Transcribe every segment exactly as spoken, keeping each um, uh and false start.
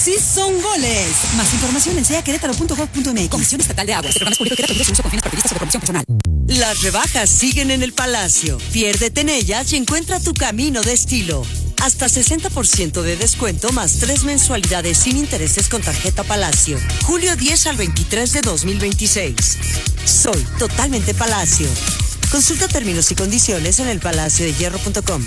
sí son goles. Más información en sea querétaro punto gov punto m x. Comisión Estatal de Aguas. El programa es público que reproduce su uso con fines partidistas o de promoción personal. Las rebajas siguen en el Palacio. Piérdete en ellas y encuentra tu camino de estilo. Hasta sesenta por ciento de descuento más tres mensualidades sin intereses con tarjeta Palacio. Julio diez al veintitrés de dos mil veintiséis. Soy totalmente Palacio. Consulta términos y condiciones en el palacio de hierro punto com.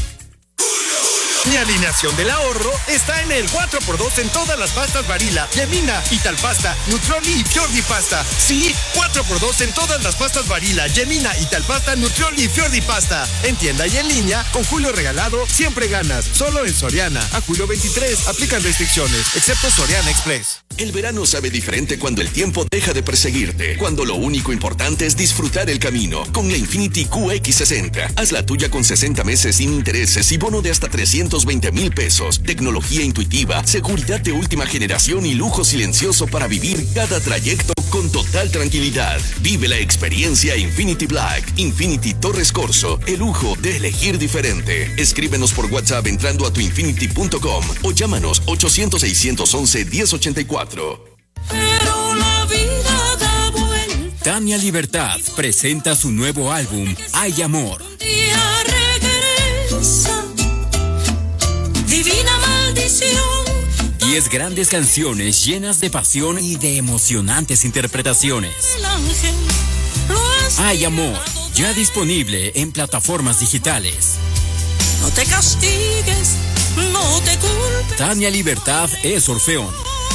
Mi alineación del ahorro está en el cuatro por dos en todas las pastas Barilla, Yemina, Italpasta, Nutrioli y Fiordi Pasta. Sí, cuatro por dos en todas las pastas Barilla, Yemina, Italpasta, Nutrioli y Fiordi Pasta. En tienda y en línea, con Julio regalado, siempre ganas. Solo en Soriana. A julio veintitrés, aplican restricciones, excepto Soriana Express. El verano sabe diferente cuando el tiempo deja de perseguirte. Cuando lo único importante es disfrutar el camino. Con la Infiniti Q X sesenta. Haz la tuya con sesenta meses sin intereses y bono de hasta trescientos veinte mil pesos. Tecnología intuitiva, seguridad de última generación y lujo silencioso para vivir cada trayecto con total tranquilidad. Vive la experiencia Infiniti Black. Infiniti Torres Corso. El lujo de elegir diferente. Escríbenos por WhatsApp entrando a tu infiniti punto com o llámanos ochocientos, seiscientos once, diez ochenta y cuatro. Pero la vida da vuelta. Tania Libertad presenta su nuevo álbum, Hay Amor. Un día regresa, divina maldición. Diez grandes canciones llenas de pasión y de emocionantes interpretaciones. El ángel lo ha Hay Amor, ya disponible en plataformas digitales. No te castigues, no te culpes. Tania Libertad es Orfeón.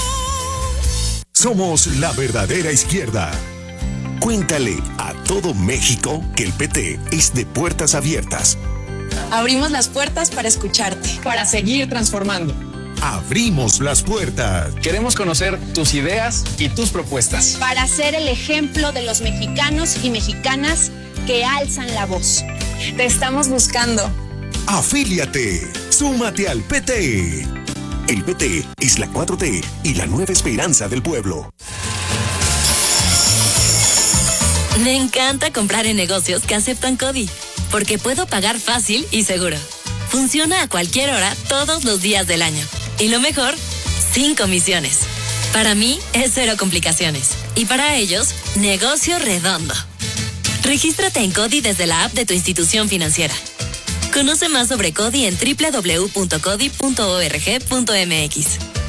Somos la verdadera izquierda. Cuéntale a todo México que el P T es de puertas abiertas. Abrimos las puertas para escucharte, para seguir transformando. Abrimos las puertas. Queremos conocer tus ideas y tus propuestas. Para ser el ejemplo de los mexicanos y mexicanas que alzan la voz. Te estamos buscando. Afíliate. Súmate al P T. El P T es la cuatro T y la nueva esperanza del pueblo. Me encanta comprar en negocios que aceptan CODI, porque puedo pagar fácil y seguro. Funciona a cualquier hora, todos los días del año. Y lo mejor, sin comisiones. Para mí es cero complicaciones. Y para ellos, negocio redondo. Regístrate en CODI desde la app de tu institución financiera. Conoce más sobre CODI en doble u doble u doble u punto codi punto org punto m x.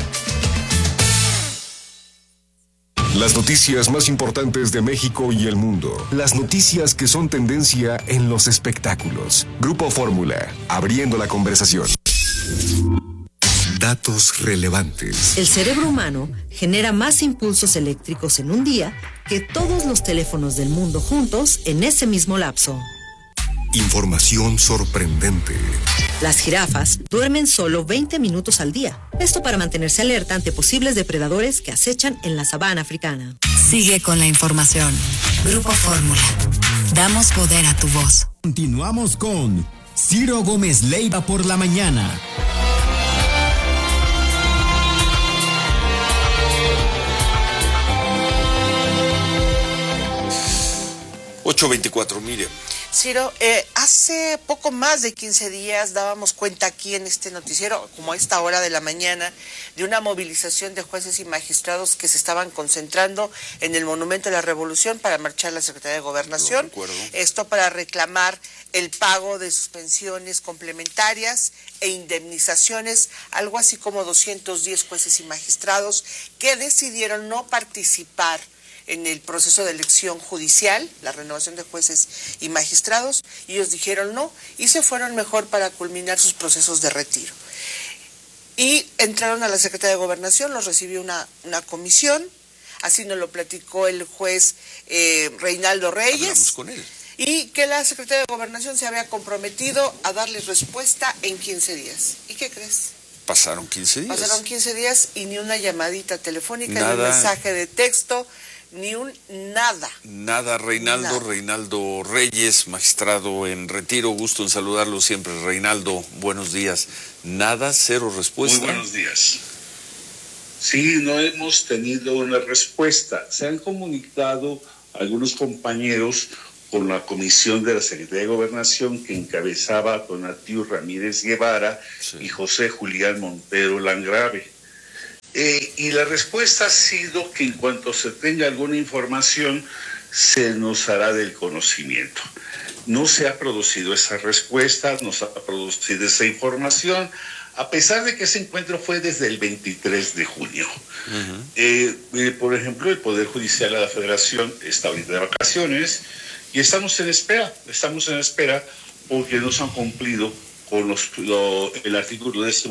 Las noticias más importantes de México y el mundo. Las noticias que son tendencia en los espectáculos. Grupo Fórmula, abriendo la conversación. Datos relevantes. El cerebro humano genera más impulsos eléctricos en un día que todos los teléfonos del mundo juntos en ese mismo lapso. Información sorprendente. Las jirafas duermen solo veinte minutos al día. Esto para mantenerse alerta ante posibles depredadores que acechan en la sabana africana. Sigue con la información. Grupo Fórmula. Damos poder a tu voz. Continuamos con Ciro Gómez Leiva por la mañana. ocho veinticuatro, mire. Ciro, eh, hace poco más de quince días dábamos cuenta aquí en este noticiero, como a esta hora de la mañana, de una movilización de jueces y magistrados que se estaban concentrando en el Monumento de la Revolución para marchar a la Secretaría de Gobernación. Esto para reclamar el pago de sus pensiones complementarias e indemnizaciones, algo así como doscientos diez jueces y magistrados que decidieron no participar en el proceso de elección judicial, la renovación de jueces y magistrados, y ellos dijeron no, y se fueron mejor para culminar sus procesos de retiro. Y entraron a la Secretaría de Gobernación, los recibió una, una comisión, así nos lo platicó el juez eh, Reinaldo Reyes. Hablamos con él. Y que la Secretaría de Gobernación se había comprometido a darles respuesta en quince días. ¿Y qué crees? Pasaron quince días. Pasaron quince días y ni una llamadita telefónica, Nada. ni un mensaje de texto, ni un nada. Nada, Reinaldo, Nada. Reinaldo Reyes, magistrado en retiro, gusto en saludarlo siempre, Reinaldo, buenos días. Nada, cero respuesta. Muy buenos días. Sí, no hemos tenido una respuesta. Se han comunicado algunos compañeros con la comisión de la Secretaría de Gobernación que encabezaba Donatiu Ramírez Guevara sí. y José Julián Montero Langrave. Eh, y la respuesta ha sido que en cuanto se tenga alguna información, se nos hará del conocimiento. No se ha producido esa respuesta, no se ha producido esa información, a pesar de que ese encuentro fue desde el veintitrés de junio. Uh-huh. eh, eh, por ejemplo, el Poder Judicial de la Federación está ahorita de vacaciones y estamos en espera, estamos en espera porque no se han cumplido con los, lo, el artículo de este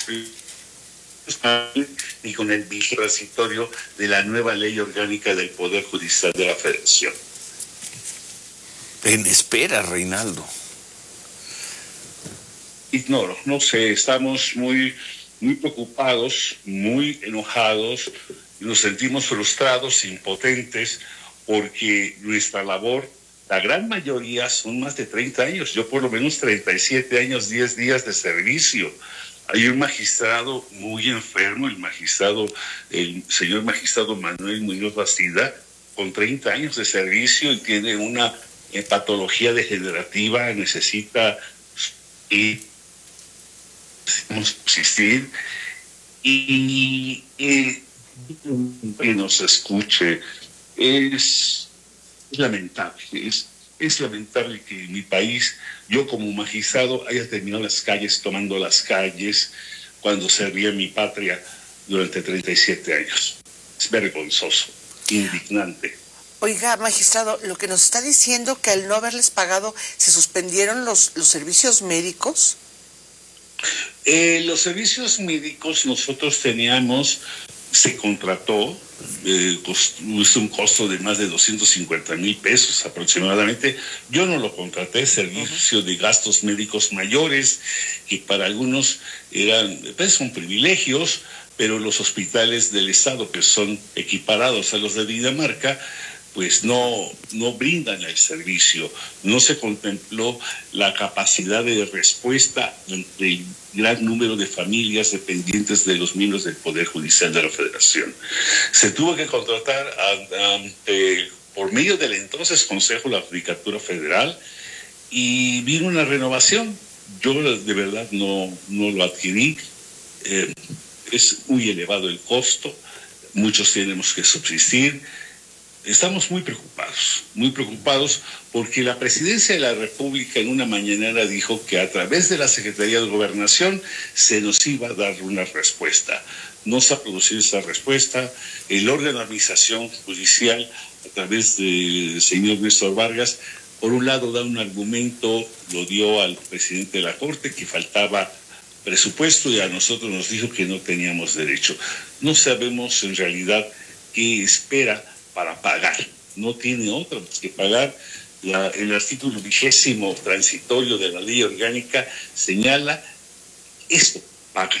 y con el vigente transitorio de la nueva ley orgánica del Poder Judicial de la Federación. En espera, Reinaldo. Ignoro, no sé, estamos muy, muy preocupados, muy enojados, nos sentimos frustrados, impotentes, porque nuestra labor, la gran mayoría son más de treinta años, yo por lo menos treinta y siete años, diez días de servicio. Hay un magistrado muy enfermo, el magistrado, el señor magistrado Manuel Muñoz Bastida, con treinta años de servicio y tiene una eh, patología degenerativa, necesita y subsistir y, y, y nos escuche. Es, es lamentable, es, es lamentable que en mi país, yo como magistrado haya terminado las calles, tomando las calles cuando servía a mi patria durante treinta y siete años. Es vergonzoso, indignante. Oiga, magistrado, lo que nos está diciendo que al no haberles pagado, ¿se suspendieron los, los servicios médicos? Eh, los servicios médicos nosotros teníamos, se contrató, eh, es un costo de más de doscientos cincuenta mil pesos aproximadamente. Yo no lo contraté, servicio uh-huh. de gastos médicos mayores, que para algunos eran, pues son privilegios, pero los hospitales del Estado, que son equiparados a los de Dinamarca, pues no, no brindan el servicio. No se contempló la capacidad de respuesta del gran número de familias dependientes de los miembros del Poder Judicial de la Federación. Se tuvo que contratar a, a, eh, por medio del entonces Consejo de la Judicatura Federal y vino una renovación. Yo de verdad no, no lo adquirí. Eh, es muy elevado el costo, muchos tenemos que subsistir. Estamos muy preocupados, muy preocupados porque la Presidencia de la República en una mañanera dijo que a través de la Secretaría de Gobernación se nos iba a dar una respuesta. No se ha producido esa respuesta. El órgano de administración judicial, a través del señor Néstor Vargas, por un lado da un argumento, lo dio al presidente de la Corte, que faltaba presupuesto, y a nosotros nos dijo que no teníamos derecho. No sabemos en realidad qué espera para pagar. No tiene otra más que pagar. La, el artículo vigésimo transitorio de la ley orgánica señala esto, paga.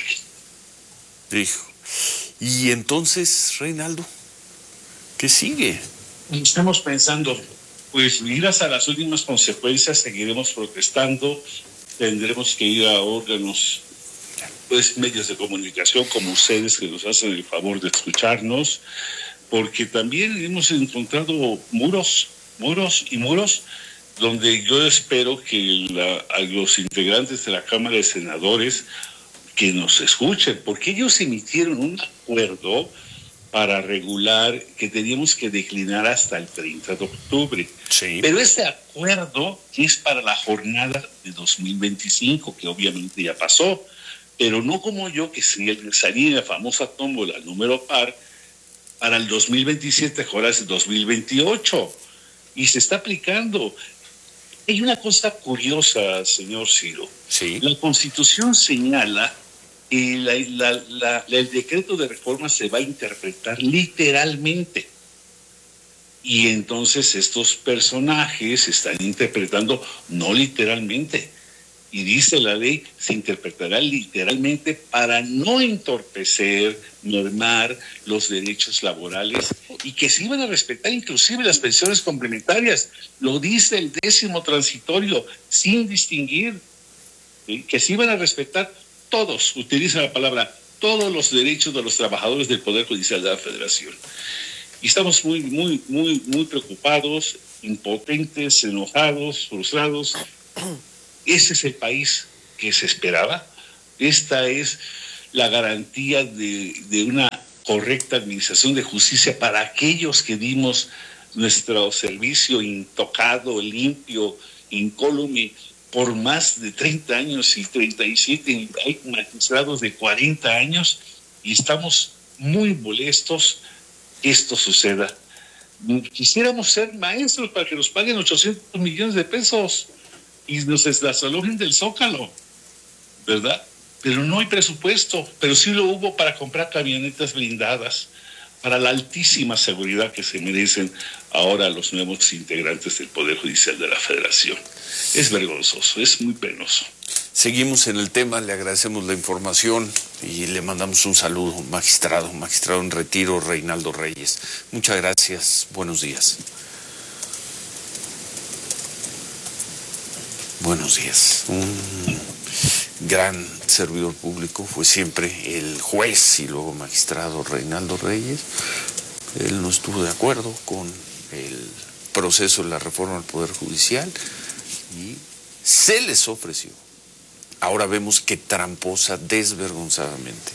Dijo. Y entonces, Reinaldo, ¿qué sigue? Estamos pensando, pues miras a las últimas consecuencias, seguiremos protestando, tendremos que ir a órganos, pues medios de comunicación como ustedes, que nos hacen el favor de escucharnos, porque también hemos encontrado muros, muros y muros, donde yo espero que la, a los integrantes de la Cámara de Senadores que nos escuchen, porque ellos emitieron un acuerdo para regular que teníamos que declinar hasta el treinta de octubre. Sí. Pero este acuerdo es para la jornada de dos mil veinticinco, que obviamente ya pasó, pero no como yo, que salí en la famosa tómbola número par, para el dos mil veintisiete, ahora es dos mil veintiocho, y se está aplicando. Hay una cosa curiosa, señor Ciro. Sí. La Constitución señala que la, la, la, el decreto de reforma se va a interpretar literalmente. Y entonces estos personajes están interpretando no literalmente. Y dice la ley, se interpretará literalmente para no entorpecer, mermar los derechos laborales y que se iban a respetar inclusive las pensiones complementarias. Lo dice el décimo transitorio, sin distinguir, ¿sí? Que se iban a respetar todos, utiliza la palabra, todos los derechos de los trabajadores del Poder Judicial de la Federación. Y estamos muy, muy, muy, muy preocupados, impotentes, enojados, frustrados. Ese es el país que se esperaba. Esta es la garantía de, de una correcta administración de justicia para aquellos que dimos nuestro servicio intocado, limpio, incólume, por más de treinta años y treinta y siete, hay magistrados de cuarenta años, y estamos muy molestos que esto suceda. Quisiéramos ser maestros para que nos paguen ochocientos millones de pesos y nos desalojen del Zócalo, ¿verdad? Pero no hay presupuesto, pero sí lo hubo para comprar camionetas blindadas, para la altísima seguridad que se merecen ahora los nuevos integrantes del Poder Judicial de la Federación. Es vergonzoso, es muy penoso. Seguimos en el tema, le agradecemos la información y le mandamos un saludo, magistrado, magistrado en retiro, Reinaldo Reyes. Muchas gracias, buenos días. Buenos días. Un gran servidor público fue siempre el juez y luego magistrado Reinaldo Reyes. Él no estuvo de acuerdo con el proceso de la reforma del Poder Judicial y se les ofreció. Ahora vemos que tramposa, desvergonzadamente,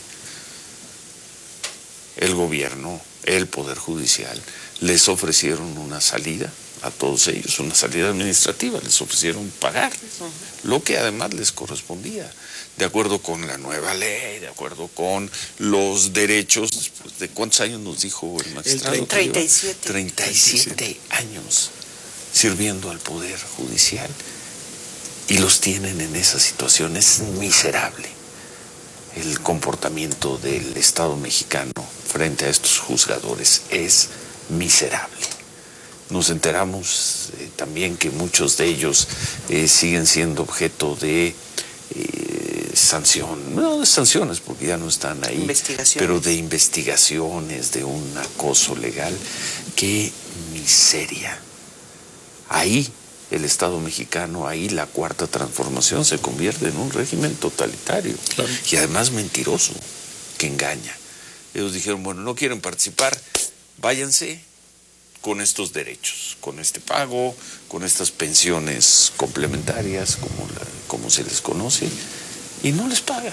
el gobierno, el Poder Judicial, les ofrecieron una salida a todos ellos, una salida administrativa, les ofrecieron pagarles, lo que además les correspondía, de acuerdo con la nueva ley, de acuerdo con los derechos. ¿De cuántos años nos dijo el magistrado? El treinta y siete. treinta y siete años sirviendo al Poder Judicial y los tienen en esa situación. Es miserable el comportamiento del Estado mexicano frente a estos juzgadores, es miserable. Nos enteramos eh, también que muchos de ellos eh, siguen siendo objeto de eh, sanción, no de sanciones porque ya no están ahí, pero de investigaciones, de un acoso legal. ¡Qué miseria! Ahí el Estado mexicano, ahí la Cuarta Transformación se convierte en un régimen totalitario, claro, y además mentiroso, que engaña. Ellos dijeron, bueno, no quieren participar, váyanse con estos derechos, con este pago, con estas pensiones complementarias, como, la, como se les conoce, y no les pagan.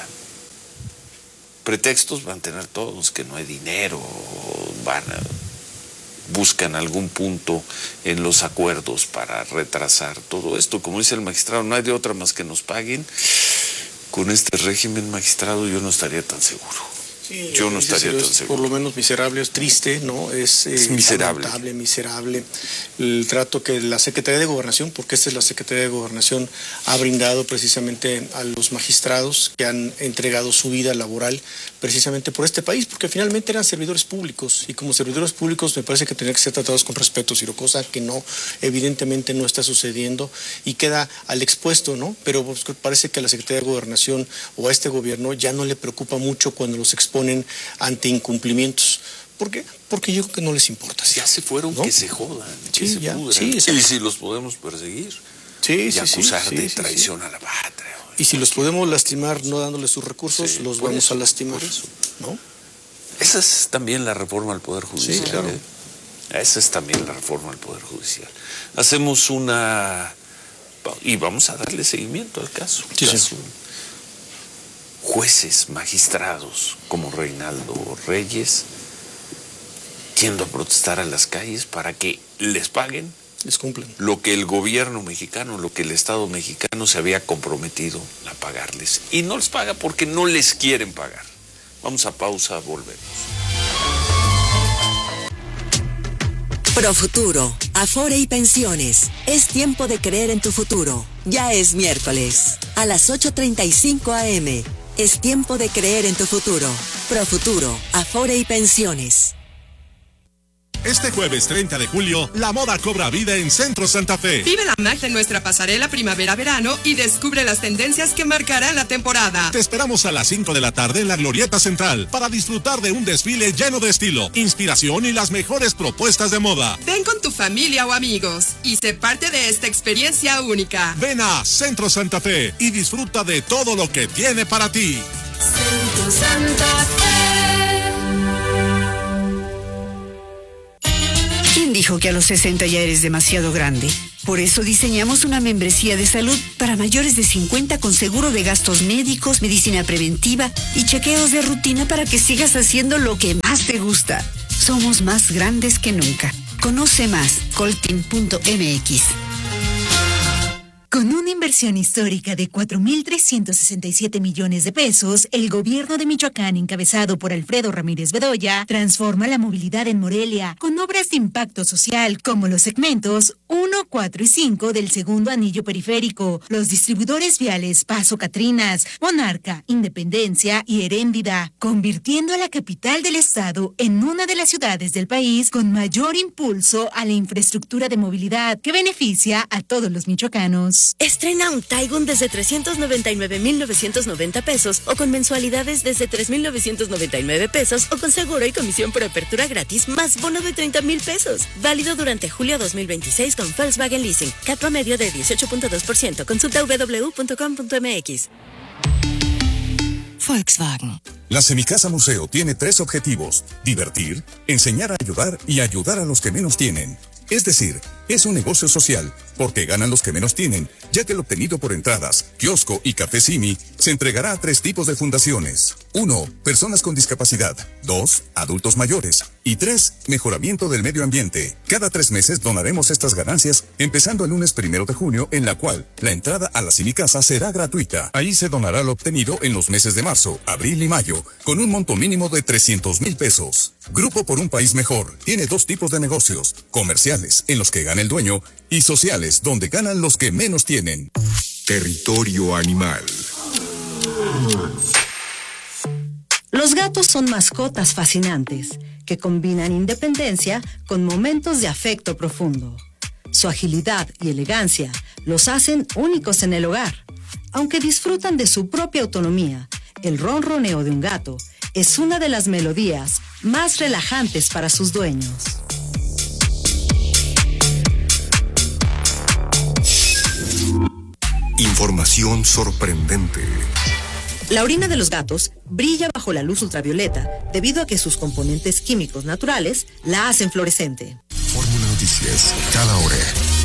Pretextos van a tener todos, que no hay dinero, van a, buscan algún punto en los acuerdos para retrasar todo esto. Como dice el magistrado, no hay de otra más que nos paguen. Con este régimen, magistrado, yo no estaría tan seguro. Sí, yo no estaría tan seguro. Por lo menos miserable, es triste, ¿no? Es, es eh, miserable. lamentable, miserable el trato que la Secretaría de Gobernación, porque esta es la Secretaría de Gobernación, ha brindado precisamente a los magistrados que han entregado su vida laboral precisamente por este país, porque finalmente eran servidores públicos, y como servidores públicos me parece que tendrían que ser tratados con respeto, Ciro, cosa que no, evidentemente no está sucediendo y queda al expuesto, ¿no? Pero pues, parece que a la Secretaría de Gobernación o a este gobierno ya no le preocupa mucho cuando los exponen ante incumplimientos. ¿Por qué? Porque yo creo que no les importa. ¿Sí? Ya se fueron, ¿no? Que se jodan, que sí, se ya, pudran. Sí, y si los podemos perseguir sí, y sí, acusar sí, de sí, traición sí. a la patria. Y si los podemos lastimar no dándoles sus recursos, sí, los vamos eso, a lastimar. Eso. ¿No? Esa es también la reforma al Poder Judicial. Sí, claro. ¿eh? Esa es también la reforma al Poder Judicial. Hacemos una... y vamos a darle seguimiento al caso. Sí, caso. sí. Jueces, magistrados como Reinaldo Reyes, yendo a protestar a las calles para que les paguen les cumplen lo que el gobierno mexicano, lo que el Estado mexicano se había comprometido a pagarles. Y no les paga porque no les quieren pagar. Vamos a pausa, volvemos. Profuturo, Afore y Pensiones. Es tiempo de creer en tu futuro. Ya es miércoles. A las ocho treinta y cinco a eme. Es tiempo de creer en tu futuro. Profuturo, Afore y Pensiones. Este jueves treinta de julio, la moda cobra vida en Centro Santa Fe. Vive la magia en nuestra pasarela primavera-verano y descubre las tendencias que marcarán la temporada. Te esperamos a las cinco de la tarde en la Glorieta Central para disfrutar de un desfile lleno de estilo, inspiración y las mejores propuestas de moda. Ven con tu familia o amigos y sé parte de esta experiencia única. Ven a Centro Santa Fe y disfruta de todo lo que tiene para ti. Centro Santa Fe. dijo que a los sesenta ya eres demasiado grande. Por eso diseñamos una membresía de salud para mayores de cincuenta con seguro de gastos médicos, medicina preventiva y chequeos de rutina para que sigas haciendo lo que más te gusta. Somos más grandes que nunca. Conoce más, coltin punto m x. Con una inversión histórica de cuatro mil trescientos sesenta y siete millones de pesos, el gobierno de Michoacán, encabezado por Alfredo Ramírez Bedoya, transforma la movilidad en Morelia con obras de impacto social como los segmentos uno, cuatro y cinco del segundo anillo periférico, los distribuidores viales Paso Catrinas, Monarca, Independencia y Heréndida, convirtiendo a la capital del estado en una de las ciudades del país con mayor impulso a la infraestructura de movilidad que beneficia a todos los michoacanos. Estrena un Taigun desde trescientos noventa y nueve mil novecientos noventa pesos o con mensualidades desde tres mil novecientos noventa y nueve pesos o con seguro y comisión por apertura gratis más bono de treinta mil pesos. Válido durante julio dos mil veintiséis con Volkswagen Leasing. Cat promedio de dieciocho punto dos por ciento. Consulta w w w punto com punto m x. Volkswagen. La Semicasa Museo tiene tres objetivos: divertir, enseñar a ayudar y ayudar a los que menos tienen. Es decir, es un negocio social, porque ganan los que menos tienen, ya que el obtenido por entradas, kiosco y café Simi se entregará a tres tipos de fundaciones. Uno, personas con discapacidad. Dos, adultos mayores. Y tres, mejoramiento del medio ambiente. Cada tres meses donaremos estas ganancias, empezando el lunes primero de junio, en la cual la entrada a la Semicasa será gratuita. Ahí se donará lo obtenido en los meses de marzo, abril y mayo, con un monto mínimo de trescientos mil pesos. Grupo por un País Mejor tiene dos tipos de negocios: comerciales, en los que gana el dueño, y sociales, donde ganan los que menos tienen. Territorio Animal. Los gatos son mascotas fascinantes que combinan independencia con momentos de afecto profundo. Su agilidad y elegancia los hacen únicos en el hogar. Aunque disfrutan de su propia autonomía, el ronroneo de un gato es una de las melodías más relajantes para sus dueños. Información sorprendente. La orina de los gatos brilla bajo la luz ultravioleta debido a que sus componentes químicos naturales la hacen fluorescente. Fórmula Noticias, cada hora.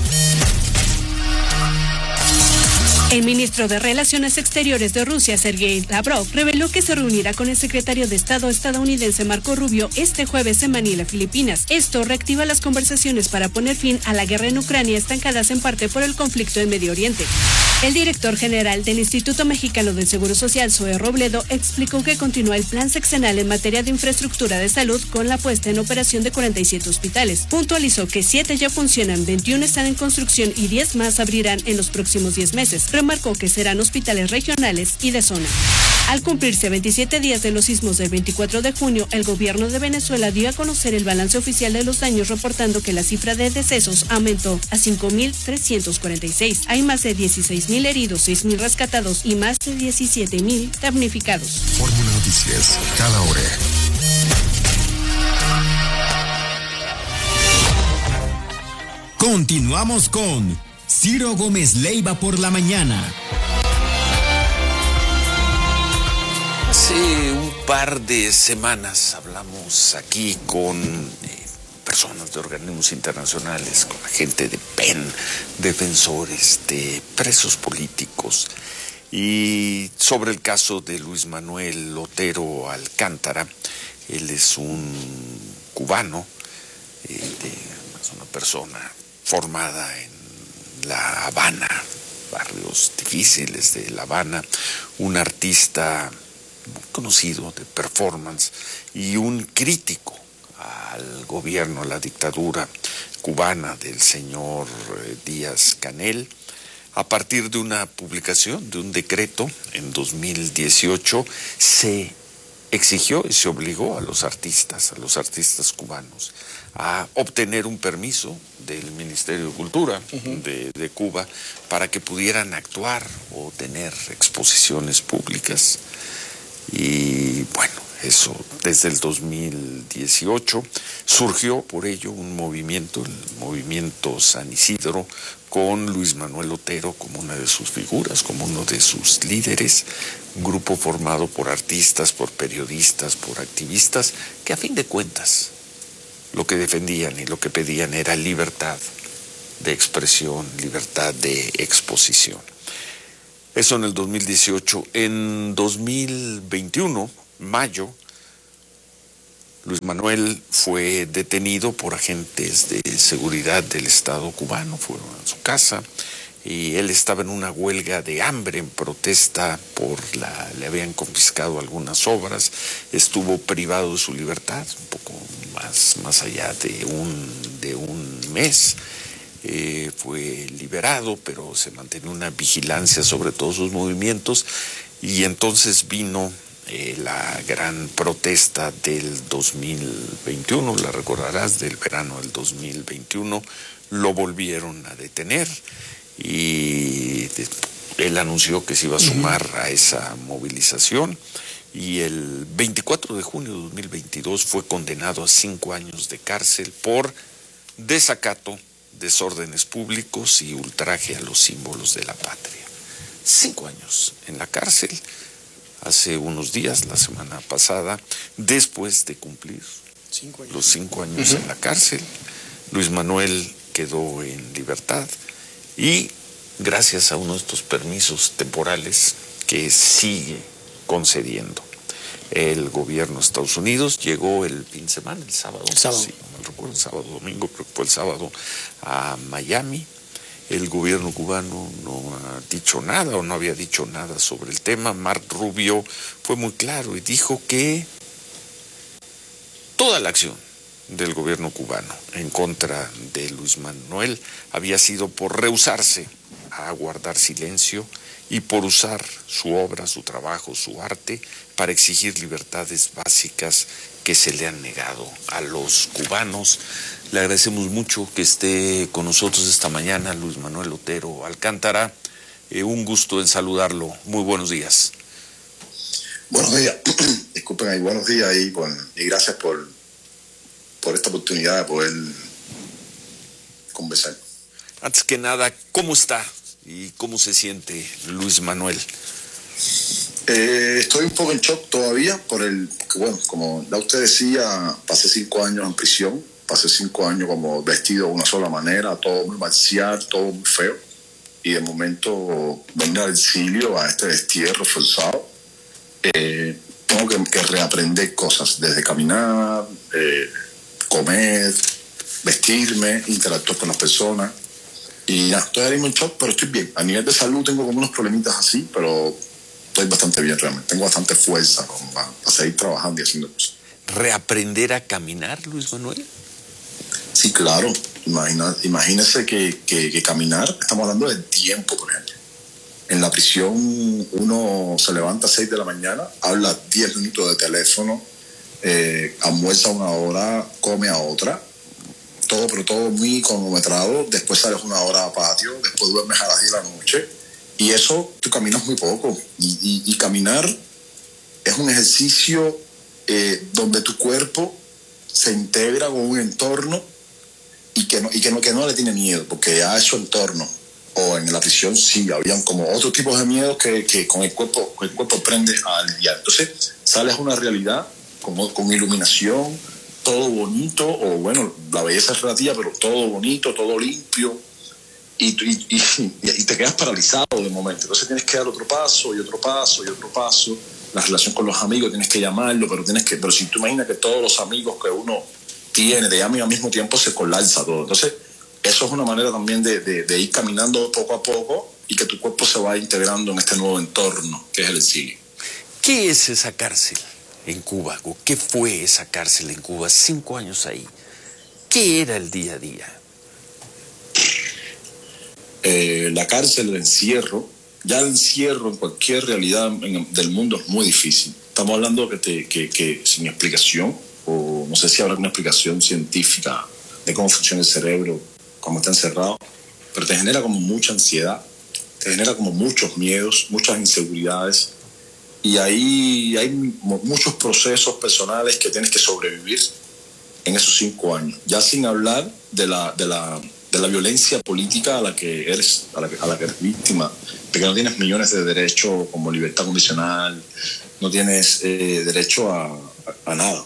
El ministro de Relaciones Exteriores de Rusia, Sergei Lavrov, reveló que se reunirá con el secretario de Estado estadounidense Marco Rubio este jueves en Manila, Filipinas. Esto reactiva las conversaciones para poner fin a la guerra en Ucrania, estancadas en parte por el conflicto en Medio Oriente. El director general del Instituto Mexicano del Seguro Social, Zoe Robledo, explicó que continúa el plan sexenal en materia de infraestructura de salud con la puesta en operación de cuarenta y siete hospitales. Puntualizó que siete ya funcionan, veintiuno están en construcción y diez más abrirán en los próximos diez meses. Remarcó que serán hospitales regionales y de zona. Al cumplirse veintisiete días de los sismos del veinticuatro de junio, el gobierno de Venezuela dio a conocer el balance oficial de los daños, reportando que la cifra de decesos aumentó a cinco mil trescientos cuarenta y seis. Hay más de dieciséis mil heridos, seis mil rescatados y más de diecisiete mil damnificados. Fórmula Noticias, cada hora. Continuamos con Ciro Gómez Leiva por la mañana. Hace un par de semanas hablamos aquí con eh, personas de organismos internacionales, con la gente de P E N, defensores de presos políticos, y sobre el caso de Luis Manuel Otero Alcántara. Él es un cubano, eh, de, es una persona formada en La Habana, barrios difíciles de La Habana, un artista muy conocido de performance y un crítico al gobierno, a la dictadura cubana del señor Díaz-Canel, a partir de una publicación de un decreto en dos mil dieciocho, se exigió y se obligó a los artistas, a los artistas cubanos, a obtener un permiso del Ministerio de Cultura uh-huh. de, de Cuba para que pudieran actuar o tener exposiciones públicas. Y bueno, eso desde el dos mil dieciocho surgió por ello un movimiento, el movimiento San Isidro, con Luis Manuel Otero como una de sus figuras, como uno de sus líderes, un grupo formado por artistas, por periodistas, por activistas, que a fin de cuentas lo que defendían y lo que pedían era libertad de expresión, libertad de exposición. Eso en el dos mil dieciocho. En dos mil veintiuno, mayo, Luis Manuel fue detenido por agentes de seguridad del Estado cubano, fueron a su casa y él estaba en una huelga de hambre en protesta por la, le habían confiscado algunas obras, estuvo privado de su libertad un poco más, más allá de un, de un mes. Eh, fue liberado, pero se mantenía una vigilancia sobre todos sus movimientos y entonces vino eh, la gran protesta del dos mil veintiuno, la recordarás, del verano del dos mil veintiuno, lo volvieron a detener y él anunció que se iba a sumar uh-huh. a esa movilización y el veinticuatro de junio de dos mil veintidós fue condenado a cinco años de cárcel por desacato, desórdenes públicos y ultraje a los símbolos de la patria. Cinco años en la cárcel, hace unos días, la semana pasada, después de cumplir cinco los cinco años uh-huh. en la cárcel, Luis Manuel quedó en libertad y gracias a uno de estos permisos temporales que sigue concediendo el gobierno de Estados Unidos, llegó el fin de semana, el sábado, el sábado. Sí, no recuerdo, el sábado, domingo, creo que fue el sábado, a Miami. El gobierno cubano no ha dicho nada o no había dicho nada sobre el tema. Mark Rubio fue muy claro y dijo que toda la acción del gobierno cubano en contra de Luis Manuel había sido por rehusarse a guardar silencio y por usar su obra, su trabajo, su arte para exigir libertades básicas que se le han negado a los cubanos. Le agradecemos mucho que esté con nosotros esta mañana Luis Manuel Otero Alcántara. Eh, un gusto en saludarlo. Muy buenos días. Buenos días. Disculpen ahí, buenos días y, bueno, y gracias por, por esta oportunidad de poder conversar. Antes que nada, ¿cómo está y cómo se siente Luis Manuel? Eh, estoy un poco en shock todavía por el, bueno, como ya usted decía, pasé cinco años en prisión, pasé cinco años como vestido de una sola manera, todo muy marcial, todo muy feo, y de momento venir al exilio, a este destierro forzado, eh, tengo que, que reaprender cosas, desde caminar, eh, comer, vestirme, interactuar con las personas, y nada, estoy ahora mismo en shock, pero estoy bien. A nivel de salud tengo como unos problemitas así, pero estoy bastante bien realmente. Tengo bastante fuerza para, para seguir trabajando y haciendo cosas. ¿Reaprender a caminar, Luis Manuel? Sí, claro. Imagina, imagínese que, que, que caminar, estamos hablando del tiempo, por ejemplo. En la prisión uno se levanta a seis de la mañana, habla diez minutos de teléfono, eh, almuerza una hora, come a otra, todo, pero todo muy cronometrado. Después sales una hora a patio, después duermes a las diez de la noche. Y eso, tú caminas muy poco. Y, y, y caminar es un ejercicio eh, donde tu cuerpo se integra con un entorno y que no, y que no, que no le tiene miedo, porque a ese entorno, o en la prisión sí, habían como otros tipos de miedos que, que con el cuerpo, con el cuerpo aprendes a lidiar. Entonces, sales a una realidad como, con iluminación, todo bonito, o bueno, la belleza es relativa, pero todo bonito, todo limpio. Y, y, y, y te quedas paralizado de momento. Entonces tienes que dar otro paso y otro paso y otro paso. La relación con los amigos tienes que llamarlo, pero tienes que pero si tú imaginas que todos los amigos que uno tiene te llaman al mismo tiempo, se colapsa todo. Entonces eso es una manera también de, de, de ir caminando poco a poco y que tu cuerpo se vaya integrando en este nuevo entorno que es el exilio. ¿Qué es esa cárcel en Cuba? ¿O qué fue esa cárcel en Cuba? Cinco años ahí. ¿Qué era el día a día? Eh, la cárcel, el encierro, ya el encierro en cualquier realidad en, del mundo es muy difícil. Estamos hablando que, te, que, que sin explicación, o no sé si habrá una explicación científica de cómo funciona el cerebro cuando está encerrado, pero te genera como mucha ansiedad, te genera como muchos miedos, muchas inseguridades, y ahí hay muchos procesos personales que tienes que sobrevivir en esos cinco años, ya sin hablar de la, de la de la violencia política a la que eres, a la que, a la que eres víctima, porque no tienes millones de derechos como libertad condicional, no tienes eh, derecho a, a, a nada.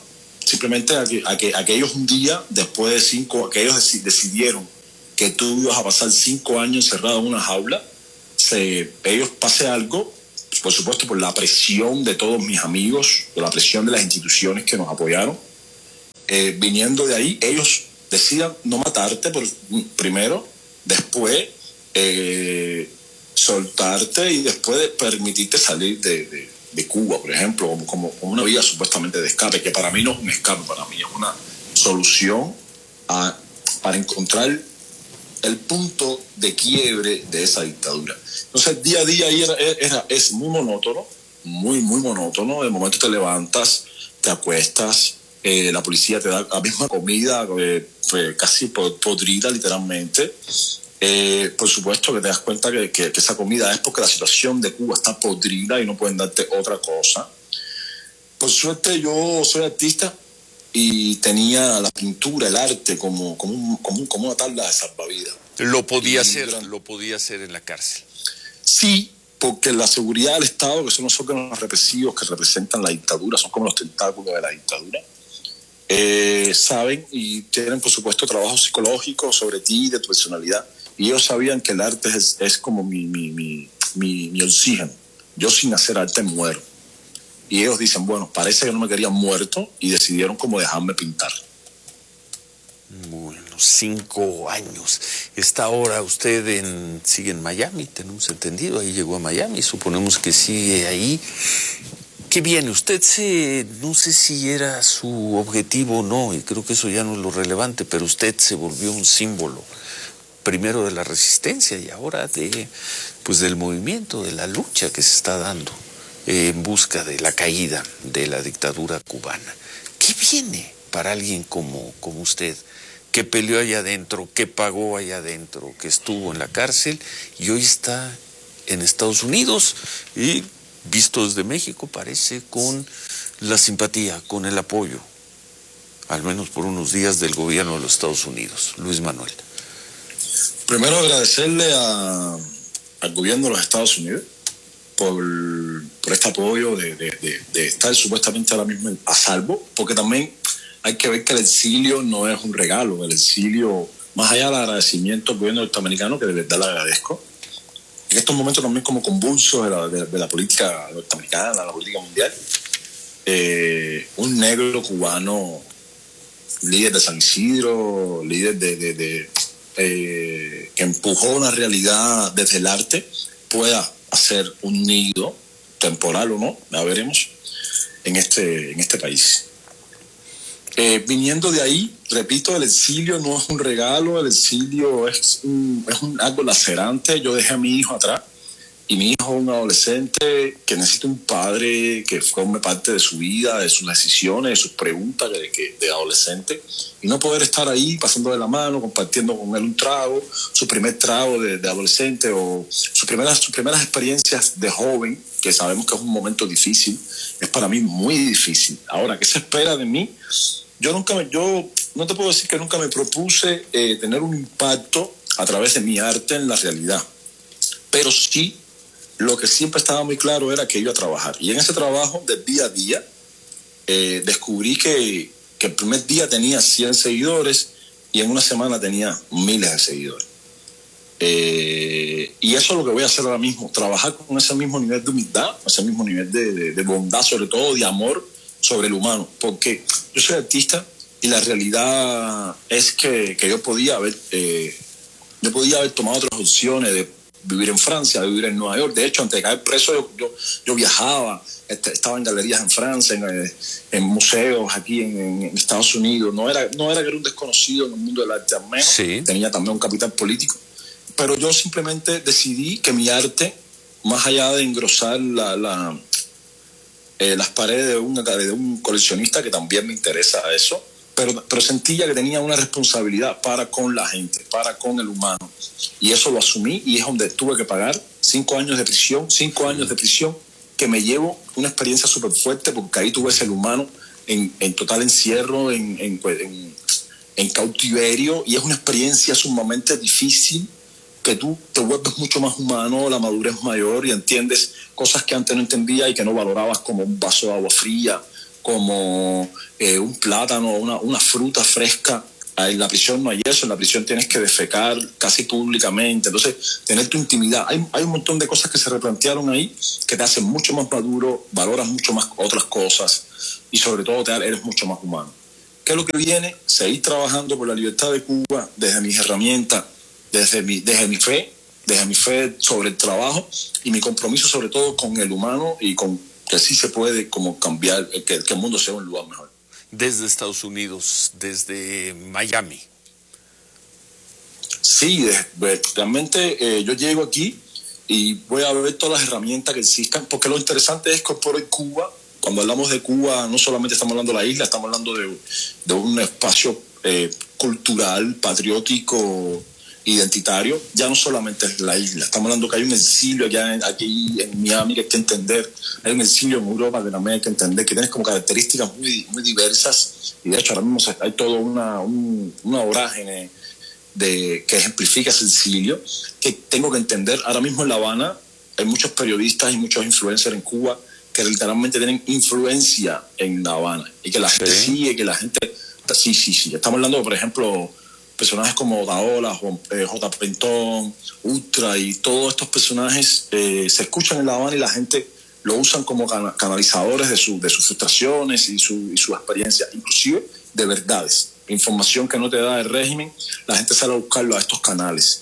simplemente a que, a que, a que ellos un día, después de cinco, que ellos dec- decidieron que tú ibas a pasar cinco años encerrado en una jaula, se, ellos pase algo, por supuesto por la presión de todos mis amigos, por la presión de las instituciones que nos apoyaron, eh, viniendo de ahí, ellos decidan no matarte por, primero, después eh, soltarte y después de permitirte salir de, de, de Cuba, por ejemplo, como, como, como una vía supuestamente de escape, que para mí no es un escape, para mí es una solución a, para encontrar el punto de quiebre de esa dictadura. Entonces, día a día ahí era, era, es muy monótono, muy, muy monótono. De momento te levantas, te acuestas, eh, la policía te da la misma comida, eh, casi podrida literalmente. Eh, por supuesto que te das cuenta que, que, que esa comida es porque la situación de Cuba está podrida y no pueden darte otra cosa. Por suerte yo soy artista y tenía la pintura, el arte como, como, un, como, un, como una tabla de salvavidas. Lo podía y, hacer, lo podía hacer en la cárcel. Sí, porque la seguridad del Estado, que son los órganos represivos que representan la dictadura, son como los tentáculos de la dictadura, eh, saben y tienen, por supuesto, trabajo psicológico sobre ti, de tu personalidad. Y ellos sabían que el arte es, es como mi, mi, mi, mi, mi oxígeno. Yo sin hacer arte muero. Y ellos dicen, bueno, parece que no me querían muerto y decidieron como dejarme pintar. Bueno, cinco años. Está ahora usted en, sigue en Miami, tenemos entendido, ahí llegó a Miami, suponemos que sigue ahí. ¿Qué viene? Usted se, no sé si era su objetivo o no, y creo que eso ya no es lo relevante, pero usted se volvió un símbolo, primero de la resistencia y ahora de, pues del movimiento, de la lucha que se está dando en busca de la caída de la dictadura cubana. ¿Qué viene para alguien como, como usted, que peleó allá adentro, que pagó allá adentro, que estuvo en la cárcel y hoy está en Estados Unidos y, visto desde México, parece con la simpatía, con el apoyo, al menos por unos días, del gobierno de los Estados Unidos? Luis Manuel. Primero agradecerle a, al gobierno de los Estados Unidos por, por este apoyo de, de, de, de estar supuestamente ahora mismo a salvo, porque también hay que ver que el exilio no es un regalo. El exilio, más allá del agradecimiento al gobierno norteamericano, que de verdad le agradezco, en estos momentos también como convulsos de la, de, de la política norteamericana, la política mundial, eh, un negro cubano, líder de San Isidro, líder de, de, de eh, que empujó una realidad desde el arte, pueda hacer un nido, temporal o no, ya veremos, en este, en este país. Eh, viniendo de ahí, repito, el exilio no es un regalo, el exilio es, un, es un, algo lacerante. Yo dejé a mi hijo atrás y mi hijo es un adolescente que necesita un padre que forme parte de su vida, de sus decisiones, de sus preguntas de, de, de adolescente, y no poder estar ahí pasando de la mano, compartiendo con él un trago, su primer trago de, de adolescente o sus primeras, sus primeras experiencias de joven, que sabemos que es un momento difícil, es para mí muy difícil. Ahora, ¿qué se espera de mí? Yo nunca, me, yo no te puedo decir que nunca me propuse eh, tener un impacto a través de mi arte en la realidad, pero sí, lo que siempre estaba muy claro era que iba a trabajar. Y en ese trabajo, de día a día, eh, descubrí que, que el primer día tenía cien seguidores y en una semana tenía miles de seguidores. Eh, y eso es lo que voy a hacer ahora mismo, trabajar con ese mismo nivel de humildad, ese mismo nivel de, de, de bondad, sobre todo de amor sobre el humano, porque yo soy artista y la realidad es que, que yo podía haber eh, yo podía haber tomado otras opciones de vivir en Francia, de vivir en Nueva York. De hecho, antes de caer preso yo, yo, yo viajaba, estaba en galerías en Francia, en, en museos aquí en, en Estados Unidos. No era, no era que era un desconocido en el mundo del arte, al menos, sí. Tenía también un capital político, pero yo simplemente decidí que mi arte, más allá de engrosar la, la Eh, las paredes de un, de un coleccionista, que también me interesa eso, pero, pero sentía que tenía una responsabilidad para con la gente, para con el humano, y eso lo asumí, y es donde tuve que pagar cinco años de prisión, cinco años de prisión, que me llevo una experiencia súper fuerte, porque ahí tuve ese humano en, en total encierro, en, en, en, en cautiverio, y es una experiencia sumamente difícil, que tú te vuelves mucho más humano, la madurez mayor y entiendes cosas que antes no entendías y que no valorabas, como un vaso de agua fría como eh, un plátano, una, una fruta fresca. En la prisión no hay eso, en la prisión tienes que defecar casi públicamente, entonces tener tu intimidad. Hay, hay un montón de cosas que se replantearon ahí que te hacen mucho más maduro, valoras mucho más otras cosas y sobre todo te, eres mucho más humano. ¿Qué es lo que viene? Seguir trabajando por la libertad de Cuba desde mis herramientas, desde mi, desde mi fe, desde mi fe sobre el trabajo y mi compromiso sobre todo con el humano y con que sí se puede como cambiar, que, que el mundo sea un lugar mejor. Desde Estados Unidos, desde Miami. Sí, realmente eh, yo llego aquí y voy a ver todas las herramientas que existan, porque lo interesante es que por hoy Cuba, cuando hablamos de Cuba, no solamente estamos hablando de la isla, estamos hablando de, de un espacio eh, cultural, patriótico, identitario. Ya no solamente es la isla, estamos hablando que hay un exilio allá en, aquí en Miami que hay que entender, hay un exilio en Europa que también hay que entender, que tiene como características muy, muy diversas, y de hecho ahora mismo hay toda una, un, una vorágine de, que ejemplifica ese exilio, que tengo que entender. Ahora mismo en La Habana hay muchos periodistas y muchos influencers en Cuba que literalmente tienen influencia en La Habana, y que la gente ¿Sí? sigue, que la gente... Sí, sí, sí. Estamos hablando, por ejemplo, personajes como Daola, J. Pentón, Ultra, y todos estos personajes eh, se escuchan en La Habana y la gente lo usan como can- canalizadores de, su, de sus frustraciones y su, y su experiencia, inclusive de verdades. Información que no te da el régimen, la gente sale a buscarlo a estos canales.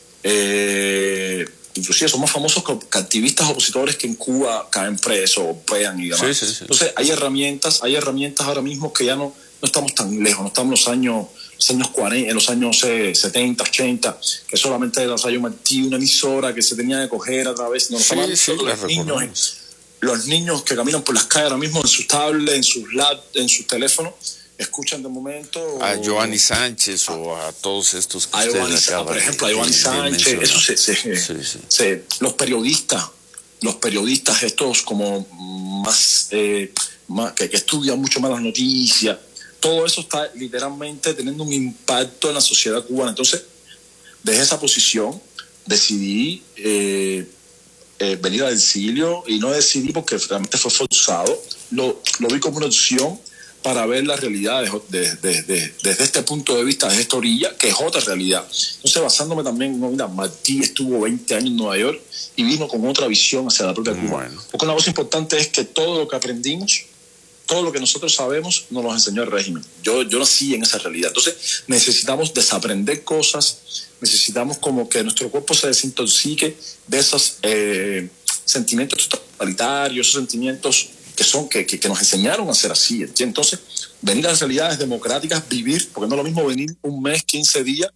Eh, inclusive son más famosos que, que activistas opositores que en Cuba caen presos o pegan y demás. Sí, sí, sí. Entonces hay herramientas, hay herramientas ahora mismo que ya no, no estamos tan lejos, no estamos en los años... los años cuarenta, en los años setenta, ochenta, que solamente era Rayo Martí, una emisora que se tenía que coger a través, no, sí, sí, los niños, los niños que caminan por las calles ahora mismo en sus tablets, en sus lap, en sus teléfonos, escuchan de momento a o, Giovanni Sánchez o a todos estos que a Giovanni, por ejemplo a Giovanni Sánchez, eso se, se, sí, sí. se, los periodistas, los periodistas estos como más, eh, más que, que estudian mucho más las noticias. Todo eso está literalmente teniendo un impacto en la sociedad cubana. Entonces, desde esa posición, decidí eh, eh, venir al exilio, y no decidí porque realmente fue forzado. Lo, lo vi como una opción para ver la realidad de, de, de, desde este punto de vista, desde esta orilla, que es otra realidad. Entonces, basándome también, no, mira, Martí estuvo veinte años en Nueva York y vino con otra visión hacia la propia Cuba. Bueno. Porque una cosa importante es que todo lo que aprendimos, todo lo que nosotros sabemos nos lo enseñó el régimen. Yo, yo nací en esa realidad. Entonces necesitamos desaprender cosas, necesitamos como que nuestro cuerpo se desintoxique de esos eh, sentimientos totalitarios, esos sentimientos que son que, que, que nos enseñaron a ser así. ¿Entiendes? Entonces, venir a las realidades democráticas, vivir, porque no es lo mismo venir un mes, quince días,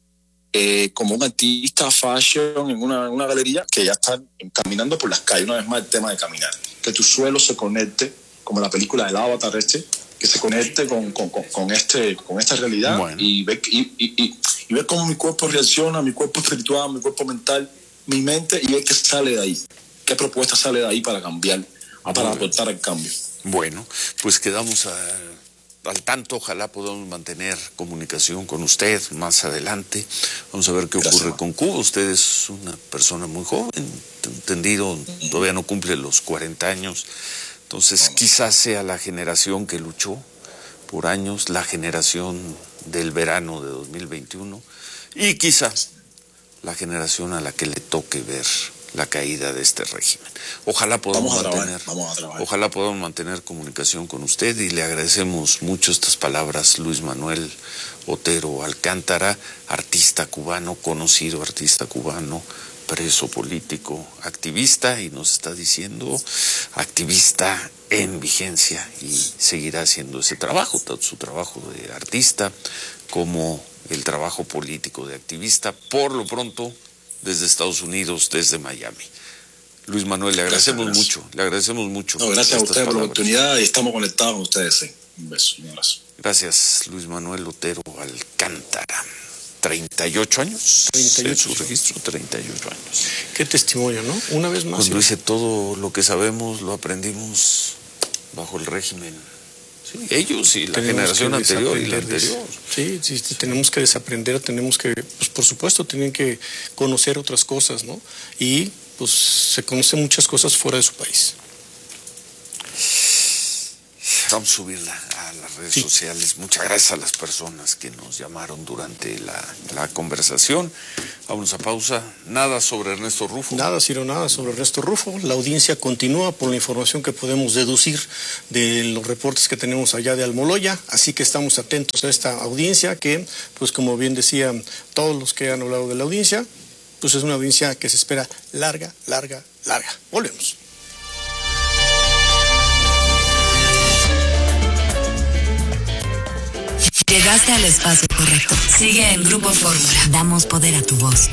eh, como un artista fashion en una, en una galería, que ya están caminando por las calles. Una vez más el tema de caminar, que tu suelo se conecte, como la película del Avatar este, que se conecte con, con, con, con, este, con esta realidad. Bueno. y, ver, y, y, y, y ver cómo mi cuerpo reacciona, mi cuerpo espiritual, mi cuerpo mental, mi mente, y ver qué sale de ahí, qué propuesta sale de ahí para cambiar, para aportar el cambio. Bueno, pues quedamos a, al tanto, ojalá podamos mantener comunicación con usted más adelante. Vamos a ver qué Gracias, ocurre man. con Cuba. Usted es una persona muy joven, entendido, todavía no cumple los cuarenta años. Entonces, quizás sea la generación que luchó por años, la generación del verano de dos mil veintiuno, y quizás la generación a la que le toque ver la caída de este régimen. Ojalá podamos vamos a mantener, trabajar, vamos a trabajar. ojalá podamos mantener comunicación con usted, y le agradecemos mucho estas palabras, Luis Manuel Otero Alcántara, artista cubano, conocido artista cubano, preso político, activista, y nos está diciendo activista en vigencia, y seguirá haciendo ese trabajo, tanto su trabajo de artista como el trabajo político de activista, por lo pronto desde Estados Unidos, desde Miami. Luis Manuel, le agradecemos gracias, mucho, le agradecemos mucho. No, gracias a usted por la oportunidad, y estamos conectados con ustedes. Sí. Un beso, un abrazo. Gracias, Luis Manuel Otero Alcántara. treinta y ocho años, treinta y ocho, en su registro, treinta y ocho años. Qué testimonio, ¿no? Una vez más. Cuando dice todo lo que sabemos lo aprendimos bajo el régimen. Sí, ellos y la generación anterior y la anterior. Sí, sí, sí, tenemos que desaprender, tenemos que, pues por supuesto, tienen que conocer otras cosas, ¿no? Y pues se conocen muchas cosas fuera de su país. Vamos a subirla a las redes sí. sociales. Muchas gracias a las personas que nos llamaron durante la, la conversación. Vámonos a pausa. Nada sobre Ernesto Rufo. Nada, Ciro, nada sobre Ernesto Rufo. La audiencia continúa por la información que podemos deducir de los reportes que tenemos allá de Almoloya. Así que estamos atentos a esta audiencia que, pues como bien decían todos los que han hablado de la audiencia, pues es una audiencia que se espera larga, larga, larga. Volvemos. Llegaste al espacio correcto. Sigue en Grupo Fórmula. Damos poder a tu voz.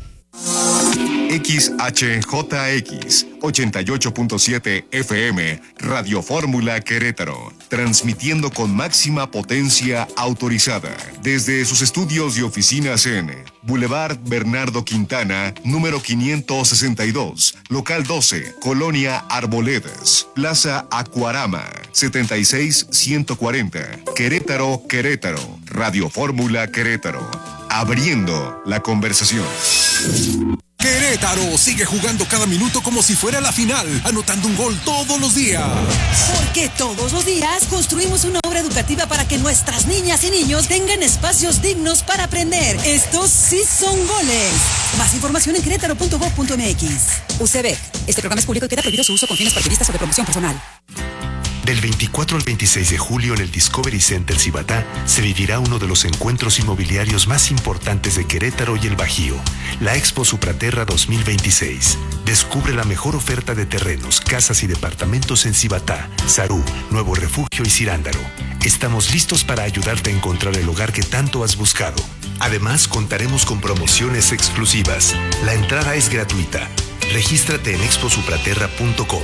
X H J X ochenta y ocho punto siete F M Radio Fórmula Querétaro, transmitiendo con máxima potencia autorizada desde sus estudios y oficinas en Boulevard Bernardo Quintana, número quinientos sesenta y dos, local doce, Colonia Arboledas, Plaza Acuarama, setenta y seis ciento cuarenta, Querétaro, Querétaro. Radio Fórmula Querétaro, abriendo la conversación. Querétaro sigue jugando cada minuto como si fuera la final, anotando un gol todos los días. Porque todos los días construimos una obra educativa para que nuestras niñas y niños tengan espacios dignos para aprender. Estos sí son goles. Más información en querétaro punto gob punto m x. U C B. Este programa es público y queda prohibido su uso con fines partidistas o de promoción personal. Del veinticuatro al veintiséis de julio en el Discovery Center Cibatá se vivirá uno de los encuentros inmobiliarios más importantes de Querétaro y el Bajío, la Expo Supraterra dos mil veintiséis. Descubre la mejor oferta de terrenos, casas y departamentos en Cibatá, Sarú, Nuevo Refugio y Cirándaro. Estamos listos para ayudarte a encontrar el hogar que tanto has buscado. Además, contaremos con promociones exclusivas. La entrada es gratuita. Regístrate en expo supraterra punto com.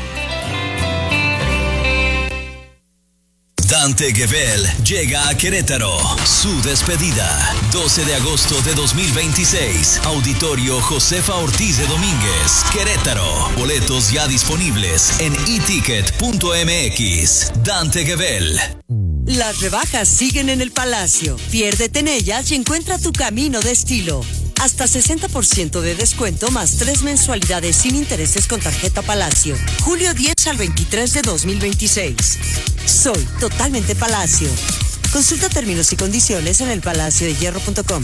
Dante Gebel llega a Querétaro. Su despedida, doce de agosto de dos mil veintiséis. Auditorio Josefa Ortiz de Domínguez, Querétaro. Boletos ya disponibles en e ticket punto m x. Dante Gebel. Las rebajas siguen en el Palacio. Piérdete en ellas y encuentra tu camino de estilo. Hasta sesenta por ciento de descuento más tres mensualidades sin intereses con tarjeta Palacio. Julio diez al veintitrés de dos mil veintiséis. Soy totalmente Palacio. Consulta términos y condiciones en el palacio de hierro punto com.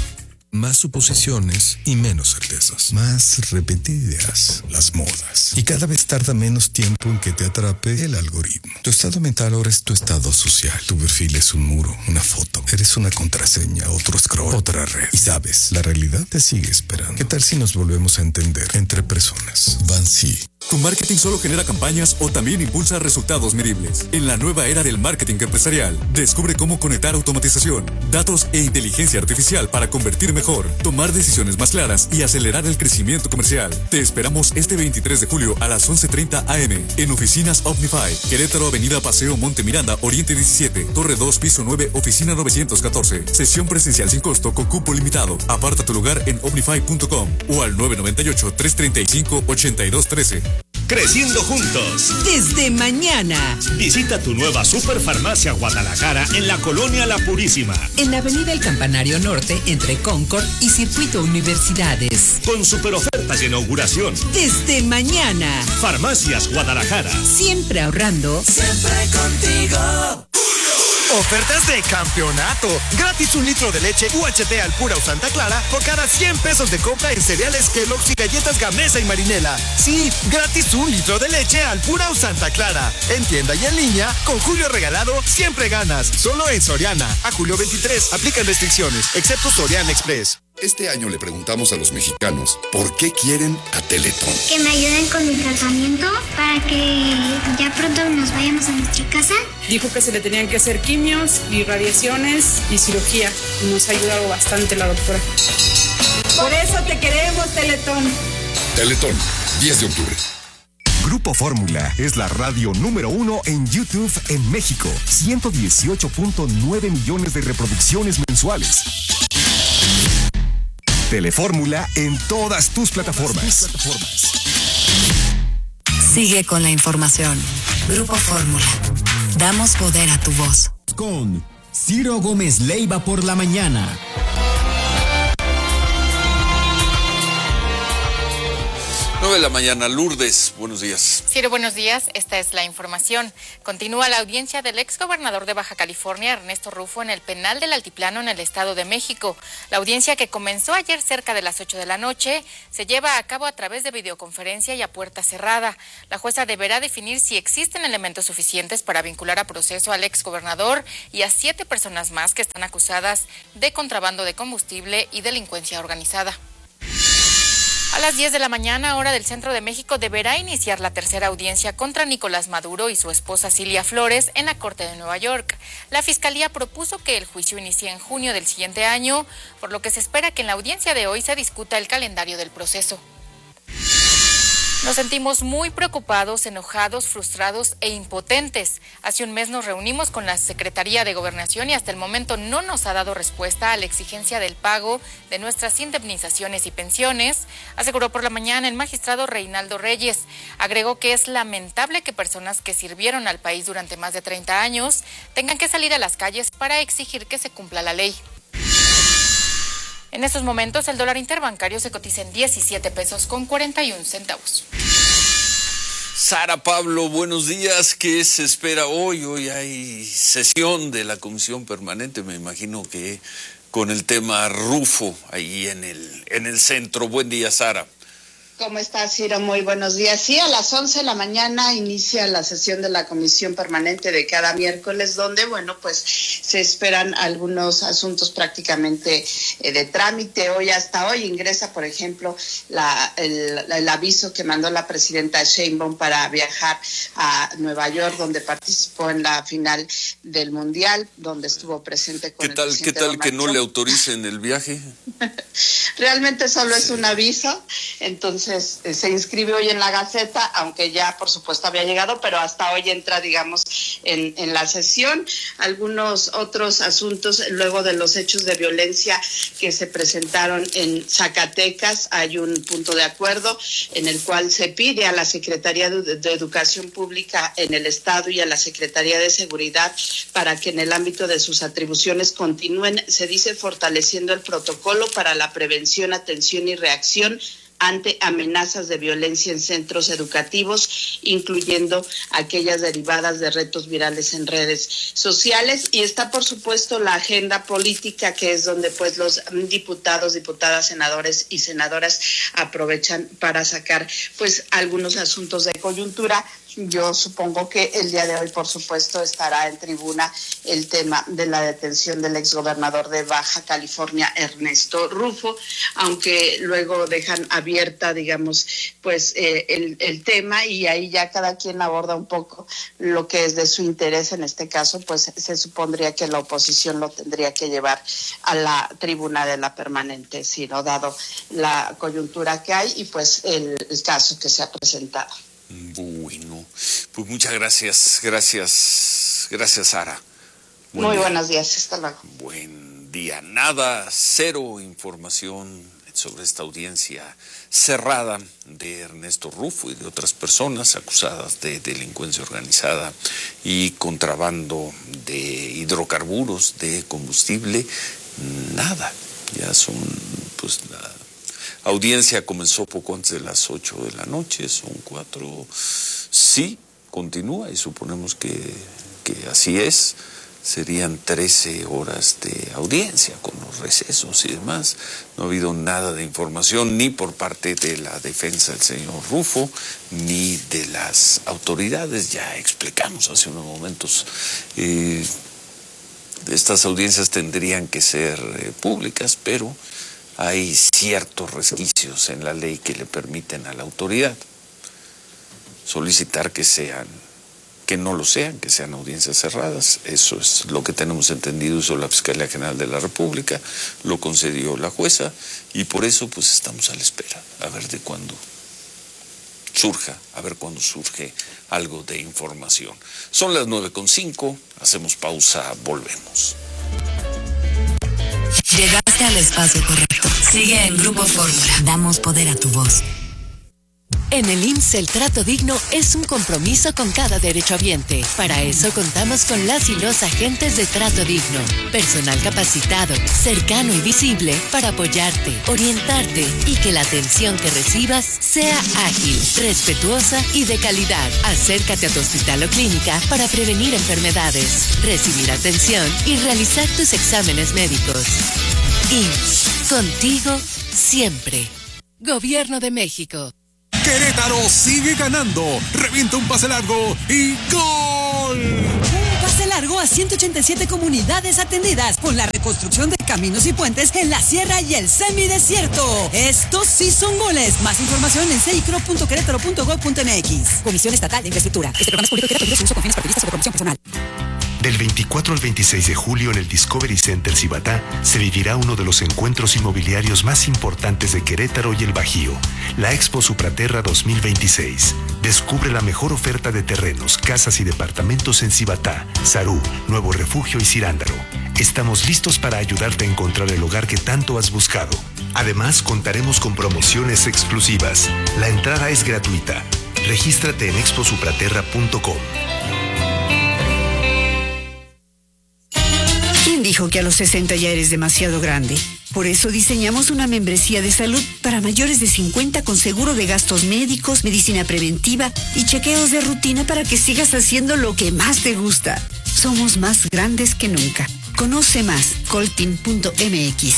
Más suposiciones y menos certezas. Más repetidas las modas. Y cada vez tarda menos tiempo en que te atrape el algoritmo. Tu estado mental ahora es tu estado social. Tu perfil es un muro, una foto. Eres una contraseña, otro scroll, otra red. Y sabes, la realidad te sigue esperando. ¿Qué tal si nos volvemos a entender entre personas? Bansi. Tu marketing solo genera campañas o también impulsa resultados medibles. En la nueva era del marketing empresarial, descubre cómo conectar automatización, datos e inteligencia artificial para convertir mejor, tomar decisiones más claras y acelerar el crecimiento comercial. Te esperamos este veintitrés de julio a las once treinta a eme en Oficinas Omnify, Querétaro, Avenida Paseo Monte Miranda, Oriente diecisiete, Torre dos, Piso nueve, Oficina novecientos catorce. Sesión presencial sin costo con cupo limitado. Aparta tu lugar en omnify punto com o al nueve nueve ocho, tres tres cinco, ocho dos uno tres. Creciendo juntos. Desde mañana. Visita tu nueva Superfarmacia Guadalajara en la Colonia La Purísima. En la Avenida El Campanario Norte, entre Concord y Circuito Universidades. Con super ofertas de inauguración. Desde mañana. Farmacias Guadalajara. Siempre ahorrando. Siempre contigo. Ofertas de campeonato. Gratis un litro de leche U H T Alpura o Santa Clara por cada cien pesos de compra en cereales Kellogg's y galletas Gamesa y Marinela. Sí, gratis un litro de leche Alpura o Santa Clara. En tienda y en línea, con Julio Regalado, siempre ganas. Solo en Soriana. A julio veintitrés. Aplican restricciones, excepto Soriana Express. Este año le preguntamos a los mexicanos por qué quieren a Teletón. Que me ayuden con mi tratamiento para que ya pronto nos vayamos a nuestra casa. Dijo que se le tenían que hacer quimios y radiaciones y cirugía. Nos ha ayudado bastante la doctora. Por eso te queremos, Teletón. Teletón, diez de octubre. Grupo Fórmula es la radio número uno en YouTube en México. ciento dieciocho punto nueve millones de reproducciones mensuales. Telefórmula en todas tus plataformas. Sigue con la información. Grupo Fórmula. Damos poder a tu voz. Con Ciro Gómez Leiva por la mañana. nueve de la mañana, Lourdes, buenos días. Ciro, buenos días. Esta es la información. Continúa la audiencia del exgobernador de Baja California, Ernesto Rufo, en el penal del Altiplano en el Estado de México. La audiencia, que comenzó ayer cerca de las ocho de la noche, se lleva a cabo a través de videoconferencia y a puerta cerrada. La jueza deberá definir si existen elementos suficientes para vincular a proceso al exgobernador y a siete personas más que están acusadas de contrabando de combustible y delincuencia organizada. A las diez de la mañana, hora del centro de México, deberá iniciar la tercera audiencia contra Nicolás Maduro y su esposa Cilia Flores en la Corte de Nueva York. La Fiscalía propuso que el juicio inicie en junio del siguiente año, por lo que se espera que en la audiencia de hoy se discuta el calendario del proceso. Nos sentimos muy preocupados, enojados, frustrados e impotentes. Hace un mes nos reunimos con la Secretaría de Gobernación y hasta el momento no nos ha dado respuesta a la exigencia del pago de nuestras indemnizaciones y pensiones, aseguró por la mañana el magistrado Reinaldo Reyes. Agregó que es lamentable que personas que sirvieron al país durante más de treinta años tengan que salir a las calles para exigir que se cumpla la ley. En estos momentos, el dólar interbancario se cotiza en diecisiete pesos con cuarenta y un centavos. Sara Pablo, buenos días. ¿Qué se espera hoy? Hoy hay sesión de la Comisión Permanente, me imagino que con el tema Rufo ahí en el, en el centro. Buen día, Sara. ¿Cómo estás, Ciro? Muy buenos días. Sí, a las once de la mañana inicia la sesión de la Comisión Permanente de cada miércoles, donde, bueno, pues se esperan algunos asuntos prácticamente eh, de trámite. Hoy, hasta hoy, ingresa, por ejemplo, la, el, el aviso que mandó la presidenta Sheinbaum para viajar a Nueva York, donde participó en la final del Mundial, donde estuvo presente con ¿Qué tal, el ¿qué tal que no le autoricen el viaje? Realmente solo es un aviso, entonces eh, se inscribe hoy en la Gaceta, aunque ya por supuesto había llegado, pero hasta hoy entra, digamos, en, en la sesión. Algunos otros asuntos, luego de los hechos de violencia que se presentaron en Zacatecas, hay un punto de acuerdo en el cual se pide a la Secretaría de, de Educación Pública en el Estado y a la Secretaría de Seguridad para que en el ámbito de sus atribuciones continúen, se dice, fortaleciendo el protocolo para la prevención, atención y reacción ante amenazas de violencia en centros educativos, incluyendo aquellas derivadas de retos virales en redes sociales. Y está, por supuesto, la agenda política, que es donde pues los diputados, diputadas, senadores y senadoras aprovechan para sacar pues algunos asuntos de coyuntura. Yo supongo que el día de hoy, por supuesto, estará en tribuna el tema de la detención del exgobernador de Baja California, Ernesto Rufo, aunque luego dejan abierta, digamos, pues eh, el, el tema, y ahí ya cada quien aborda un poco lo que es de su interés. En este caso, pues se supondría que la oposición lo tendría que llevar a la tribuna de la permanente, sino dado la coyuntura que hay y pues el, el caso que se ha presentado. Bueno, pues muchas gracias, gracias, gracias, Sara. Buen Muy día. Buenos días, hasta luego. Buen día, nada, cero información sobre esta audiencia cerrada de Ernesto Rufo y de otras personas acusadas de delincuencia organizada y contrabando de hidrocarburos, de combustible, nada, ya son pues nada. Audiencia comenzó poco antes de las ocho de la noche, son cuatro, sí, continúa y suponemos que, que así es, serían trece horas de audiencia con los recesos y demás. No ha habido nada de información ni por parte de la defensa del señor Rufo, ni de las autoridades, ya explicamos hace unos momentos. Eh, estas audiencias tendrían que ser eh, públicas, pero hay ciertos resquicios en la ley que le permiten a la autoridad solicitar que sean, que no lo sean, que sean audiencias cerradas. Eso es lo que tenemos entendido, hizo la Fiscalía General de la República, lo concedió la jueza, y por eso pues estamos a la espera, a ver de cuándo surja, a ver cuándo surge algo de información. Son las nueve con cinco, hacemos pausa, volvemos. Llegaste al espacio correcto. Sigue en Grupo Fórmula. Damos poder a tu voz. En el I M S S el trato digno es un compromiso con cada derechohabiente. Para eso contamos con las y los agentes de trato digno. Personal capacitado, cercano y visible para apoyarte, orientarte y que la atención que recibas sea ágil, respetuosa y de calidad. Acércate a tu hospital o clínica para prevenir enfermedades, recibir atención y realizar tus exámenes médicos. I M S S, contigo siempre. Gobierno de México. Querétaro sigue ganando. Revienta un pase largo y ¡gol! Un pase largo a ciento ochenta y siete comunidades atendidas con la reconstrucción de caminos y puentes en la sierra y el semidesierto. Estos sí son goles. Más información en ceicro punto querétaro punto gob punto m x. Comisión Estatal de Infraestructura. Este programa es público y queda prohibido su uso con fines partidistas o de promoción personal. Del veinticuatro al veintiséis de julio en el Discovery Center Cibatá se vivirá uno de los encuentros inmobiliarios más importantes de Querétaro y el Bajío, la Expo Supraterra dos mil veintiséis. Descubre la mejor oferta de terrenos, casas y departamentos en Cibatá, Sarú, Nuevo Refugio y Cirándaro. Estamos listos para ayudarte a encontrar el hogar que tanto has buscado. Además, contaremos con promociones exclusivas. La entrada es gratuita. Regístrate en expo supraterra punto com. ¿Quién dijo que a los sesenta ya eres demasiado grande? Por eso diseñamos una membresía de salud para mayores de cincuenta con seguro de gastos médicos, medicina preventiva y chequeos de rutina para que sigas haciendo lo que más te gusta. Somos más grandes que nunca. Conoce más, coltin punto m x.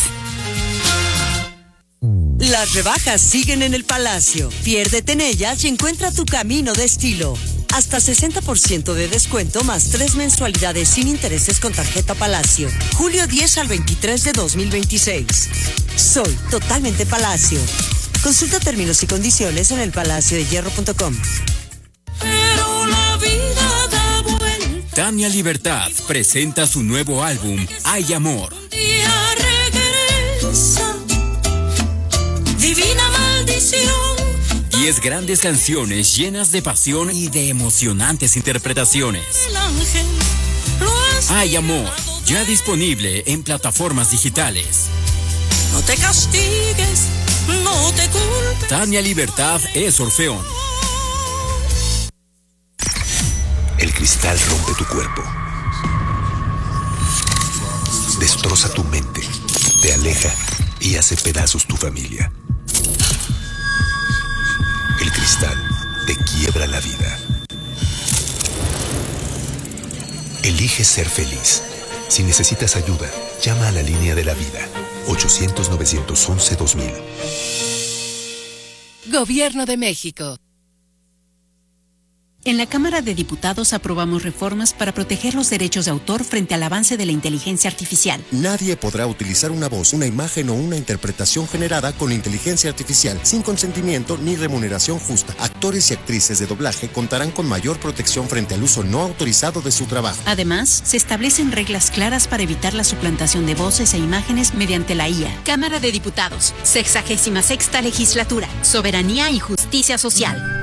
Las rebajas siguen en el Palacio. Piérdete en ellas y encuentra tu camino de estilo. Hasta sesenta por ciento de descuento más tres mensualidades sin intereses con tarjeta Palacio. Julio diez al veintitrés de dos mil veintiséis. Soy totalmente Palacio. Consulta términos y condiciones en el palacio de hierro punto com. Pero la vida da vuelta. Tania Libertad presenta su nuevo álbum, Hay Amor. Un día regresa. Divina maldición. Diez grandes canciones llenas de pasión y de emocionantes interpretaciones. Hay Amor, ya disponible en plataformas digitales. No te castigues, no te culpes. Tania Libertad es Orfeón. El cristal rompe tu cuerpo. Destroza tu mente, te aleja y hace pedazos tu familia. El cristal te quiebra la vida. Elige ser feliz. Si necesitas ayuda, llama a la línea de la vida. ochocientos, novecientos once, dos mil. Gobierno de México. En la Cámara de Diputados aprobamos reformas para proteger los derechos de autor frente al avance de la inteligencia artificial. Nadie podrá utilizar una voz, una imagen o una interpretación generada con inteligencia artificial sin consentimiento ni remuneración justa. Actores y actrices de doblaje contarán con mayor protección frente al uso no autorizado de su trabajo. Además, se establecen reglas claras para evitar la suplantación de voces e imágenes mediante la I A. Cámara de Diputados, sexagésima sexta legislatura, soberanía y justicia social.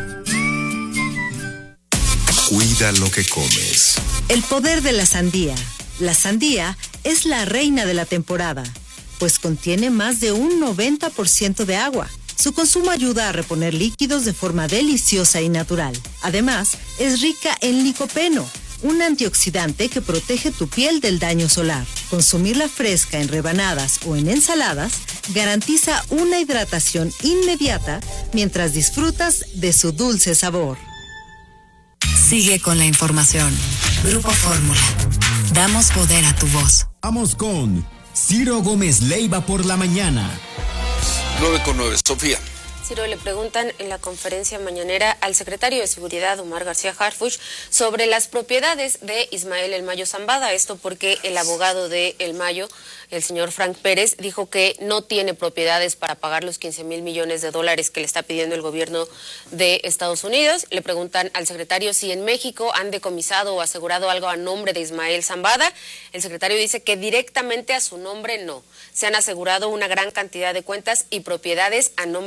Cuida lo que comes. El poder de la sandía. La sandía es la reina de la temporada, pues contiene más de un noventa por ciento de agua. Su consumo ayuda a reponer líquidos de forma deliciosa y natural. Además, es rica en licopeno, un antioxidante que protege tu piel del daño solar. Consumirla fresca en rebanadas o en ensaladas garantiza una hidratación inmediata mientras disfrutas de su dulce sabor. Sigue con la información. Grupo Fórmula. Damos poder a tu voz. Vamos con Ciro Gómez Leiva por la mañana. nueve con nueve, Sofía. Ciro, le preguntan en la conferencia mañanera al secretario de Seguridad, Omar García Harfuch, sobre las propiedades de Ismael El Mayo Zambada. Esto porque el abogado de El Mayo, el señor Frank Pérez, dijo que no tiene propiedades para pagar los quince mil millones de dólares que le está pidiendo el gobierno de Estados Unidos. Le preguntan al secretario si en México han decomisado o asegurado algo a nombre de Ismael Zambada. El secretario dice que directamente a su nombre no. Se han asegurado una gran cantidad de cuentas y propiedades a nombre del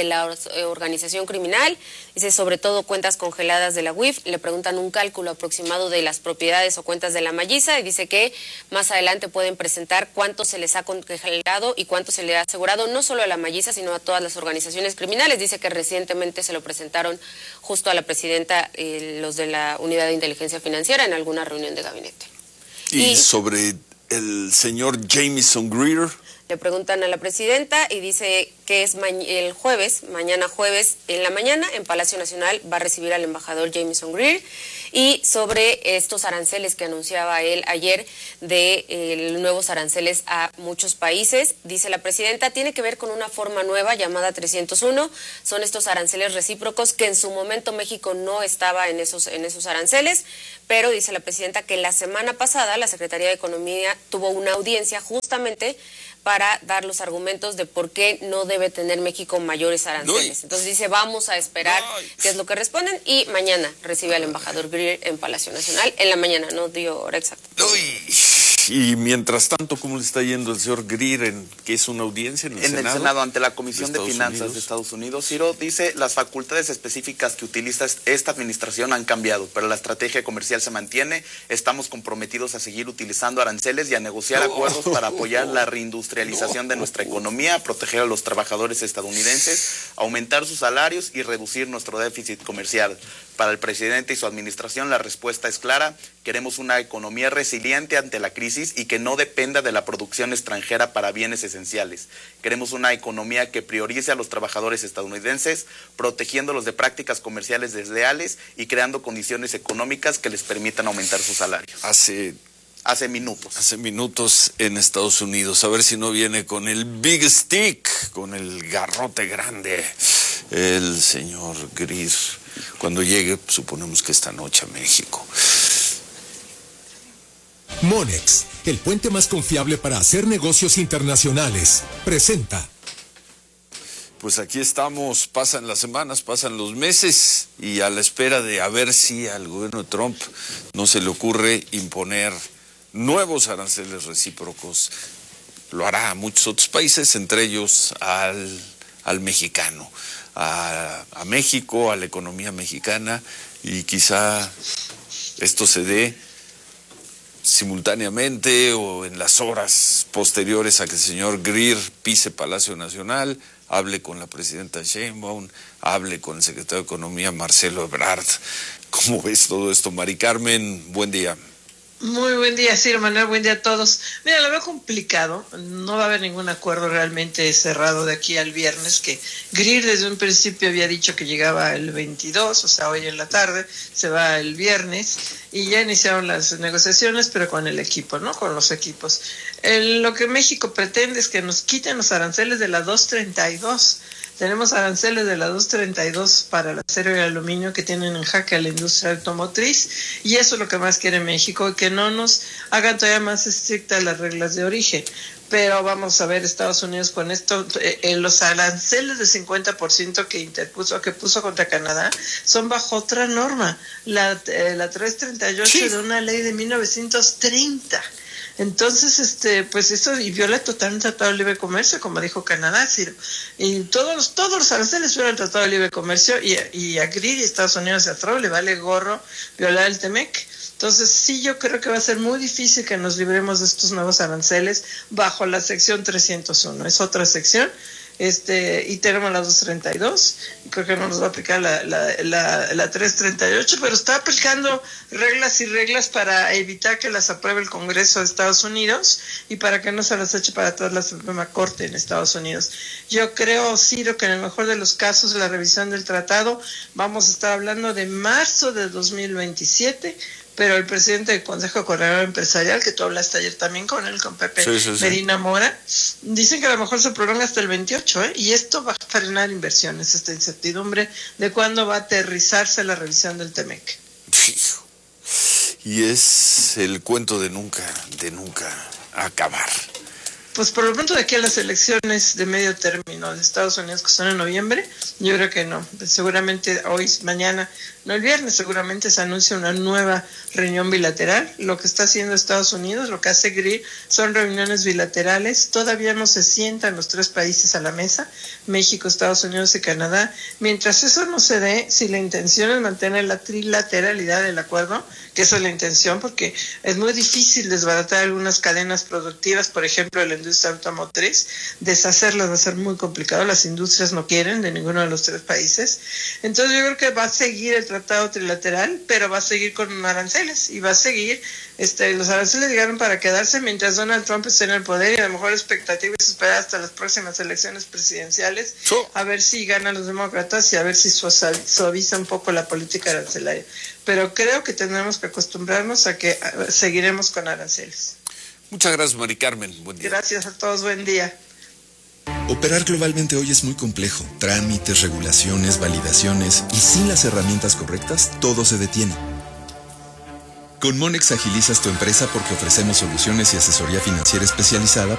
de la organización criminal. Dice, sobre todo cuentas congeladas de la U I F. Le preguntan un cálculo aproximado de las propiedades o cuentas de la Malliza y dice que más adelante pueden presentar cuánto se les ha congelado y cuánto se le ha asegurado, no solo a la Malliza, sino a todas las organizaciones criminales. Dice que recientemente se lo presentaron justo a la presidenta eh, los de la Unidad de Inteligencia Financiera en alguna reunión de gabinete. Y, y sobre el señor Jamieson Greer. Le preguntan a la presidenta y dice que es el jueves, mañana jueves, en la mañana, en Palacio Nacional, va a recibir al embajador Jamieson Greer. Y sobre estos aranceles que anunciaba él ayer, de eh, nuevos aranceles a muchos países, dice la presidenta, tiene que ver con una forma nueva llamada trescientos uno. Son estos aranceles recíprocos que en su momento México no estaba en esos, en esos aranceles, pero dice la presidenta que la semana pasada la Secretaría de Economía tuvo una audiencia justamente para dar los argumentos de por qué no debe tener México mayores aranceles. Entonces dice, vamos a esperar qué es lo que responden, y mañana recibe al embajador Greer en Palacio Nacional, en la mañana, no dio hora exacta. Uy. Y mientras tanto, ¿cómo le está yendo el señor Greer, en, que es una audiencia en el en Senado? En el Senado, ante la Comisión de, de Finanzas Unidos. de Estados Unidos. Ciro dice, las facultades específicas que utiliza esta administración han cambiado, pero la estrategia comercial se mantiene. Estamos comprometidos a seguir utilizando aranceles y a negociar no. acuerdos para apoyar la reindustrialización no. de nuestra economía, proteger a los trabajadores estadounidenses, aumentar sus salarios y reducir nuestro déficit comercial. Para el presidente y su administración la respuesta es clara. Queremos una economía resiliente ante la crisis y que no dependa de la producción extranjera para bienes esenciales. Queremos una economía que priorice a los trabajadores estadounidenses, protegiéndolos de prácticas comerciales desleales y creando condiciones económicas que les permitan aumentar sus salarios. Hace... Hace minutos. Hace minutos en Estados Unidos. A ver si no viene con el big stick, con el garrote grande, el señor Greer. Cuando llegue, suponemos que esta noche a México. Monex, el puente más confiable para hacer negocios internacionales, presenta. Pues aquí estamos, pasan las semanas, pasan los meses, y a la espera de a ver si al gobierno de Trump no se le ocurre imponer nuevos aranceles recíprocos. Lo hará a muchos otros países, entre ellos al, al mexicano, a, a México, a la economía mexicana, y quizá esto se dé simultáneamente o en las horas posteriores a que el señor Greer pise Palacio Nacional, hable con la presidenta Sheinbaum, hable con el secretario de Economía Marcelo Ebrard. ¿Cómo ves todo esto, Mari Carmen? Buen día. Muy buen día, Ciro Manuel, buen día a todos. Mira, lo veo complicado, no va a haber ningún acuerdo realmente cerrado de aquí al viernes, que Greer desde un principio había dicho que llegaba el veintidós, o sea, hoy en la tarde, se va el viernes, y ya iniciaron las negociaciones, pero con el equipo, ¿no? Con los equipos. El, lo que México pretende es que nos quiten los aranceles de la dos treinta y dos. Tenemos aranceles de la dos treinta y dos para el acero y el aluminio que tienen en jaque a la industria automotriz, y eso es lo que más quiere México, y que no nos hagan todavía más estrictas las reglas de origen. Pero vamos a ver Estados Unidos con esto, eh, eh, los aranceles de cincuenta por ciento que interpuso, que puso contra Canadá, son bajo otra norma, la, eh, la trescientos treinta y ocho sí. de una ley de mil novecientos treinta. Entonces, este, pues eso y viola totalmente el Tratado de Libre Comercio, como dijo Canadá, Ciro. Y todos los, todos los aranceles violan el Tratado de Libre Comercio, y, y a Greer y Estados Unidos se atreve, le vale gorro violar el T M E C. Entonces, sí, yo creo que va a ser muy difícil que nos libremos de estos nuevos aranceles bajo la sección trescientos uno. Es otra sección. Este, y tenemos la dos treinta y dos, y creo que no nos va a aplicar la, la, la, la trescientos treinta y ocho, pero está aplicando reglas y reglas para evitar que las apruebe el Congreso de Estados Unidos y para que no se las eche para atrás la Suprema Corte en Estados Unidos. Yo creo, Ciro, que en el mejor de los casos, la revisión del tratado, vamos a estar hablando de marzo de dos mil veintisiete, pero el presidente del Consejo Coordinador Empresarial, que tú hablaste ayer también con él, con Pepe sí, sí, sí. Medina Mora, dicen que a lo mejor se prolonga hasta el veintiocho, ¿eh? Y esto va a frenar inversiones, esta incertidumbre de cuándo va a aterrizarse la revisión del T M E C. Y es el cuento de nunca, de nunca acabar. pues por lo pronto de aquí a las elecciones de medio término de Estados Unidos que son en noviembre, yo creo que no. Seguramente hoy, mañana, no el viernes, seguramente se anuncia una nueva reunión bilateral. Lo que está haciendo Estados Unidos, lo que hace Greer, son reuniones bilaterales. Todavía no se sientan los tres países a la mesa, México, Estados Unidos y Canadá. Mientras eso no se dé, si la intención es mantener la trilateralidad del acuerdo, que esa es la intención, porque es muy difícil desbaratar algunas cadenas productivas, por ejemplo, el industria automotriz, deshacerlas va a ser muy complicado, las industrias no quieren de ninguno de los tres países. Entonces yo creo que va a seguir el tratado trilateral, pero va a seguir con aranceles y va a seguir, este, los aranceles llegaron para quedarse mientras Donald Trump esté en el poder, y a lo mejor la expectativa es esperar hasta las próximas elecciones presidenciales, a ver si ganan los demócratas y a ver si suaviza un poco la política arancelaria. Pero creo que tendremos que acostumbrarnos a que seguiremos con aranceles. Muchas gracias, Mari Carmen. Buen día. Gracias a todos, buen día. Operar globalmente hoy es muy complejo. Trámites, regulaciones, validaciones, y sin las herramientas correctas, todo se detiene. Con Monex agilizas tu empresa porque ofrecemos soluciones y asesoría financiera especializada